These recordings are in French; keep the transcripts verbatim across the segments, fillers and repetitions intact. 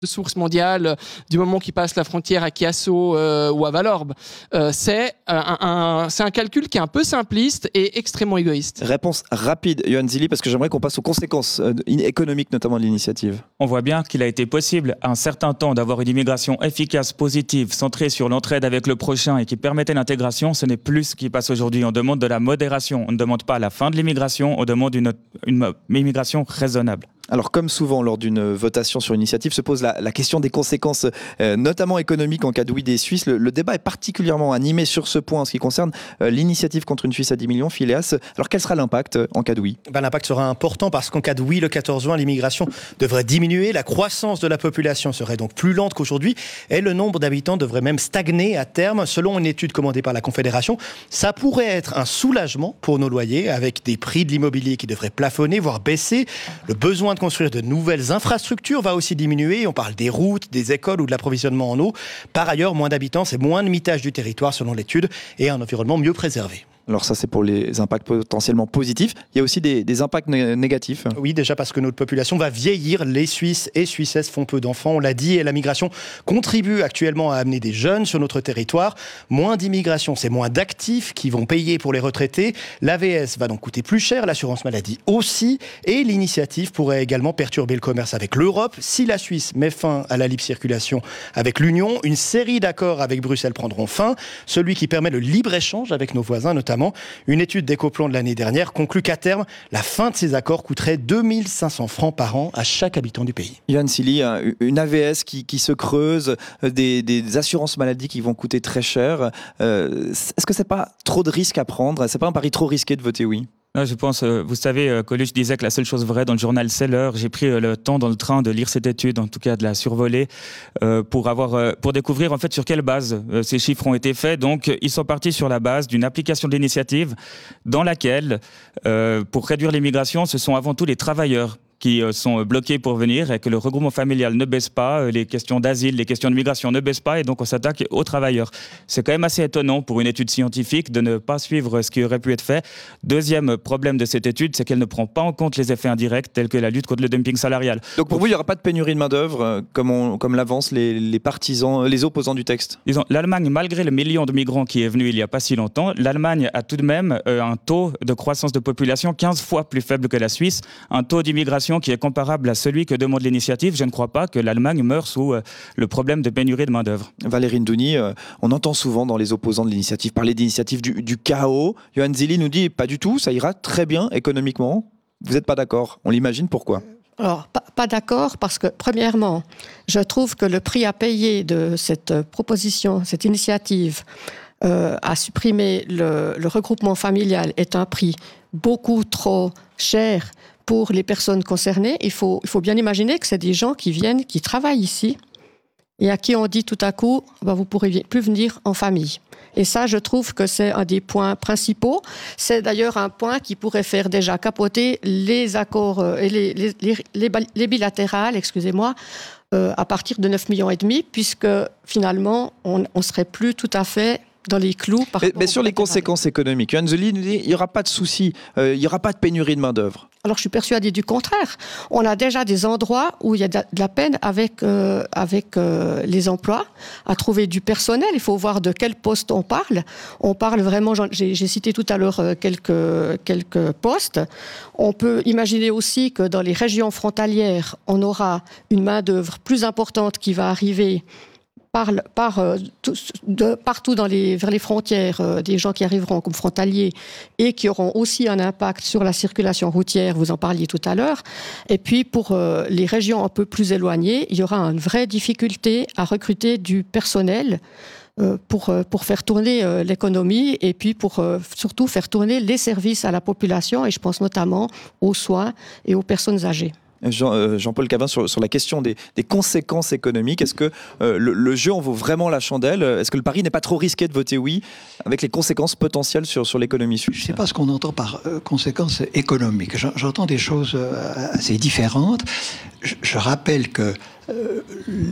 source mondiale du moment qu'il passe la frontière à Chiasso euh, ou à Vallorbe. Euh, c'est, un, un, c'est un calcul qui est un peu simpliste et extrêmement égoïste. Réponse rapide, Yohann Zilli, parce que j'aimerais qu'on passe aux conséquences euh, économiques notamment de l'initiative. On voit bien qu'il a été possible à un certain temps d'avoir une immigration efficace, positive, centrée sur l'entraide avec le prochain et qui permettait l'intégration. Ce n'est plus ce qui passe aujourd'hui. On demande de la modération. On ne demande pas la fin de l'immigration, on demande une, une, une immigration raisonnable. Alors, comme souvent lors d'une votation sur une initiative, se pose la, la question des conséquences, euh, notamment économiques en cas de oui des Suisses. Le, le débat est particulièrement animé sur ce point en ce qui concerne euh, l'initiative contre une Suisse à dix millions, Phileas. Alors, quel sera l'impact euh, en cas de oui ? Ben, l'impact sera important parce qu'en cas de oui, le quatorze juin, l'immigration devrait diminuer, la croissance de la population serait donc plus lente qu'aujourd'hui et le nombre d'habitants devrait même stagner à terme. Selon une étude commandée par la Confédération, ça pourrait être un soulagement pour nos loyers avec des prix de l'immobilier qui devraient plafonner, voire baisser. Le besoin de construire de nouvelles infrastructures va aussi diminuer. On parle des routes, des écoles ou de l'approvisionnement en eau. Par ailleurs, moins d'habitants, c'est moins de mitage du territoire selon l'étude et un environnement mieux préservé. Alors ça, c'est pour les impacts potentiellement positifs. Il y a aussi des, des impacts né- négatifs. Oui, déjà parce que notre population va vieillir. Les Suisses et Suissesses font peu d'enfants, on l'a dit, et la migration contribue actuellement à amener des jeunes sur notre territoire. Moins d'immigration, c'est moins d'actifs qui vont payer pour les retraités. L'A V S va donc coûter plus cher, l'assurance maladie aussi, et l'initiative pourrait également perturber le commerce avec l'Europe. Si la Suisse met fin à la libre circulation avec l'Union, une série d'accords avec Bruxelles prendront fin. Celui qui permet le libre-échange avec nos voisins, notamment. Une étude d'Ecoplan de l'année dernière conclut qu'à terme, la fin de ces accords coûterait deux mille cinq cents francs par an à chaque habitant du pays. Yohann Zilli, une A V S qui, qui se creuse, des, des assurances maladies qui vont coûter très cher. Euh, est-ce que c'est pas trop de risques à prendre ? C'est pas un pari trop risqué de voter oui ? Non, je pense, euh, vous savez, euh, Coluche disait que la seule chose vraie dans le journal, c'est l'heure. J'ai pris euh, le temps dans le train de lire cette étude, en tout cas de la survoler, euh, pour avoir, euh, pour découvrir en fait sur quelle base euh, ces chiffres ont été faits. Donc, ils sont partis sur la base d'une application de l'initiative dans laquelle, euh, pour réduire l'immigration, ce sont avant tout les travailleurs qui sont bloqués pour venir et que le regroupement familial ne baisse pas, les questions d'asile, les questions de migration ne baissent pas et donc on s'attaque aux travailleurs. C'est quand même assez étonnant pour une étude scientifique de ne pas suivre ce qui aurait pu être fait. Deuxième problème de cette étude, c'est qu'elle ne prend pas en compte les effets indirects tels que la lutte contre le dumping salarial. Donc pour vous, il n'y aura pas de pénurie de main-d'œuvre comme, on, comme l'avancent les, les partisans, les opposants du texte ? Disons, l'Allemagne, malgré le million de migrants qui est venu il n'y a pas si longtemps, l'Allemagne a tout de même euh, un taux de croissance de population quinze fois plus faible que la Suisse, un taux d'immigration qui est comparable à celui que demande l'initiative. Je ne crois pas que l'Allemagne meure sous euh, le problème de pénurie de main-d'œuvre. Valérie Ndouni, euh, on entend souvent dans les opposants de l'initiative parler d'initiative du, du chaos. Yohann Zilli nous dit pas du tout, ça ira très bien économiquement. Vous n'êtes pas d'accord ? On l'imagine, pourquoi ? Alors, pas, pas d'accord parce que, premièrement, je trouve que le prix à payer de cette proposition, cette initiative, euh, à supprimer le, le regroupement familial est un prix beaucoup trop cher pour les personnes concernées. Il faut, il faut bien imaginer que c'est des gens qui viennent, qui travaillent ici et à qui on dit tout à coup, bah, vous ne pourrez plus venir en famille. Et ça, je trouve que c'est un des points principaux. C'est d'ailleurs un point qui pourrait faire déjà capoter les accords et les, les, les, les, les bilatérales, excusez-moi, euh, à partir de neuf virgule cinq millions, puisque finalement, on ne serait plus tout à fait dans les clous. Par mais, mais sur les conséquences économiques, Yohann Zilli nous dit il n'y aura pas de souci, euh, il n'y aura pas de pénurie de main-d'œuvre. Alors je suis persuadée du contraire. On a déjà des endroits où il y a de la peine avec, euh, avec euh, les emplois, à trouver du personnel. Il faut voir de quel poste on parle. On parle vraiment, j'ai, j'ai cité tout à l'heure quelques, quelques postes. On peut imaginer aussi que dans les régions frontalières, on aura une main-d'œuvre plus importante qui va arriver Par, par, euh, tout, de, partout dans les, vers les frontières, euh, des gens qui arriveront comme frontaliers et qui auront aussi un impact sur la circulation routière, vous en parliez tout à l'heure. Et puis pour euh, les régions un peu plus éloignées, il y aura une vraie difficulté à recruter du personnel euh, pour, euh, pour faire tourner euh, l'économie et puis pour euh, surtout faire tourner les services à la population, et je pense notamment aux soins et aux personnes âgées. Jean, euh, Jean-Paul Cavin, sur, sur la question des, des conséquences économiques, est-ce que euh, le, le jeu en vaut vraiment la chandelle ? Est-ce que le pari n'est pas trop risqué de voter oui, avec les conséquences potentielles sur, sur l'économie suisse ? Je ne sais pas ce qu'on entend par euh, conséquences économiques. J'entends des choses euh, assez différentes. Je, je rappelle que euh,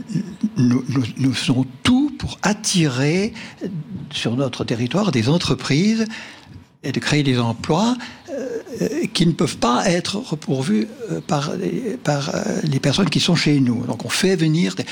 nous, nous, nous faisons tout pour attirer sur notre territoire des entreprises et de créer des emplois. Euh, qui ne peuvent pas être pourvus par, par les personnes qui sont chez nous. Donc on fait venir des,